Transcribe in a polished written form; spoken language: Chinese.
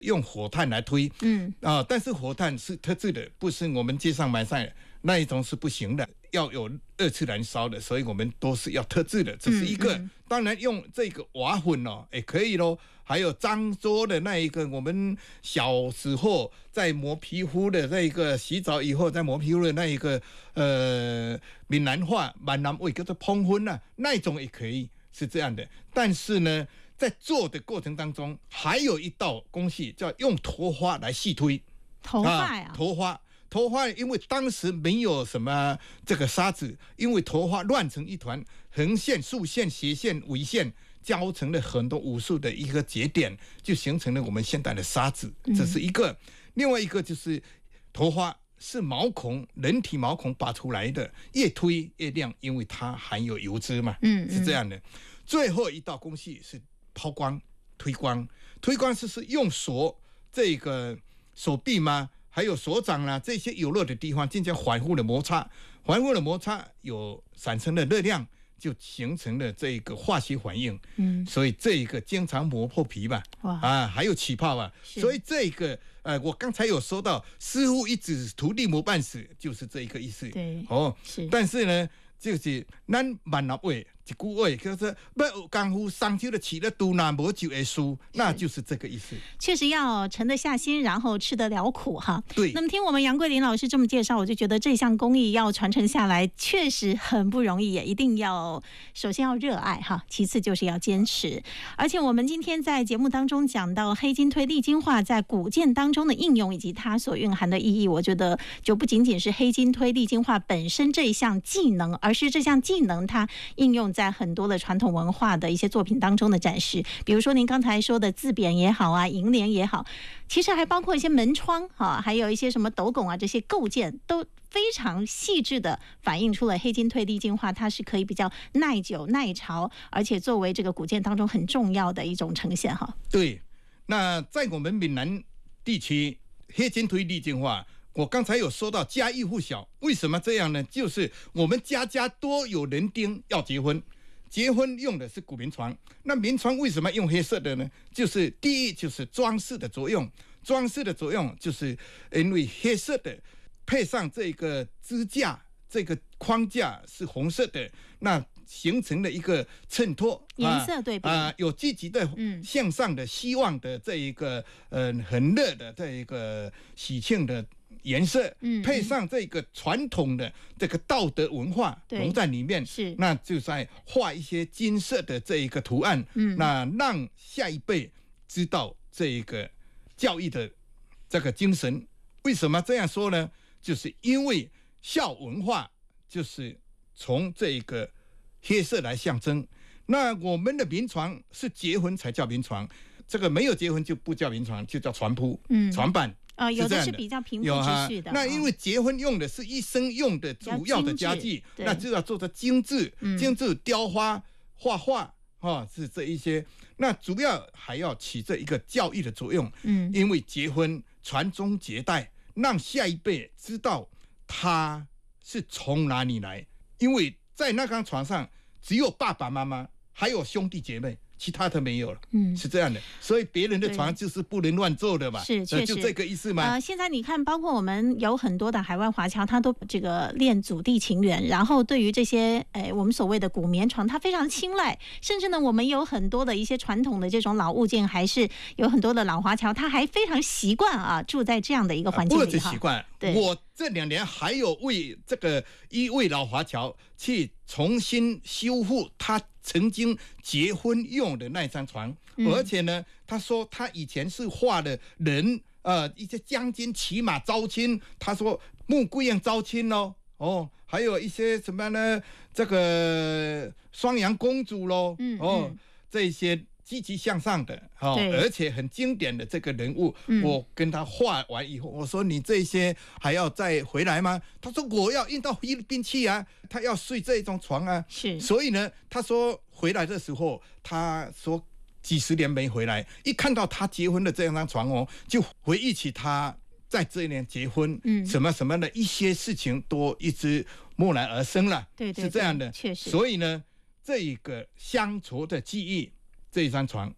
用火炭来推，但是火炭是特制的，不是我们街上买菜那一种是不行的，要有2次燃烧的，所以我们都是要特制的，这是一个。当然用这个瓦粉也可以咯，还有漳州的那一个，我们小时候在磨皮肤的那一个，洗澡以后在磨皮肤的那一个，闽南话闽南话叫做烹粉啊，那一种也可以，是这样的。但是呢，在做的过程当中，还有一道工序叫用头花来细推。 头发呀， 头花，因为当时没有什么这个沙子，因为头花乱成一团，横线、竖线、斜线、纬线交成了很多无数的一个节点，就形成了我们现代的沙子。这是一个。另外一个就是头花是毛孔，人体毛孔拔出来的，越推越亮，因为它含有油脂嘛，是这样的。最后一道工序是抛光、推光。推光是用这个手臂吗？还有手掌啦，这些有热的地方进行反复的摩擦，有产生的热量，就形成了这个化学反应。所以这个经常磨破皮嘛，还有起泡啊。所以这个我刚才有说到，师傅一指徒弟磨半死，就是这一个意思。 对， 但是呢，就是咱闽南话一句话叫做要有功夫，双手就起了肚腩，无就会输，那就是这个意思。 确实要沉得下心，然后吃得了苦哈。 对。 那么听我们杨桂林老师这么介绍，我就觉得这项工艺要传承下来，确实很不容易，也一定要首先要热爱哈，其次就是要坚持。而且我们今天在节目当中讲到黑金推力精化在古建当中的应用以及它所蕴含的意义，我觉得就不仅仅是黑金推力精化本身这一项技能，而是这项技能它应用在很多的传统文化的一些作品当中的展示，比如说您刚才说的字匾也好啊，楹联也好，其实还包括一些门窗还有一些什么斗拱啊，这些构件都非常细致的反映出了黑金推力精化它是可以比较耐久耐潮，而且作为这个古建当中很重要的一种呈现哈。 对，那在我们闽南地区，黑金推力精化，我刚才有说到家喻户晓，为什么这样呢？就是我们家家都有人丁要结婚，结婚用的是古棉床。那棉床为什么用黑色的呢？就是第一就是装饰的作用，就是因为黑色的配上这个支架，这个框架是红色的，那形成了一个衬托， 颜色对比有积极的向上的希望的这一个很热的这一个喜庆的颜色，配上这个传统的这个道德文化融在里面，那就在画一些金色的这一个图案，那让下一辈知道这一个教育的这个精神。为什么这样说呢？就是因为孝文化就是从这个黑色来象征。那我们的棉床是结婚才叫棉床，这个没有结婚就不叫棉床，就叫床铺、床板。 有的是比较平铺直叙的。 那因为结婚用的是一生用的主要的家具，那就要做的精致，雕花、画画是这一些。那主要还要起这一个教育的作用，因为结婚传宗接代，让下一辈知道他是从哪里来。因为在那张床上只有爸爸妈妈，还有兄弟姐妹，其他的没有了，是这样的，所以别人的床就是不能乱坐的嘛， 是确实就这个意思嘛。 现在你看，包括我们有很多的海外华侨，他都这个练祖地情缘，然后对于这些我们所谓的古棉床，他非常青睐，甚至呢，我们有很多的一些传统的这种老物件，还是有很多的老华侨，他还非常习惯住在这样的一个环境里。 不止习惯，我这2年还有为这个一位老华侨去重新修复他曾经结婚用的那张床，而且呢，他说他以前是画的人，一些将军骑马招亲，他说穆桂英招亲还有一些什么呢？这个双阳公主咯，这些积极向上的，而且很经典的这个人物，我跟他画完以后，我说你这些还要再回来吗？他说我要运到菲律宾去啊，他要睡这种床啊。是，所以呢，他说回来的时候，他说几十年没回来，一看到他结婚的这张床就回忆起他在这一年结婚，什么什么的一些事情都一直蓦然而生了。对，是这样的，确实。所以呢，这一个乡愁的记忆。这一张床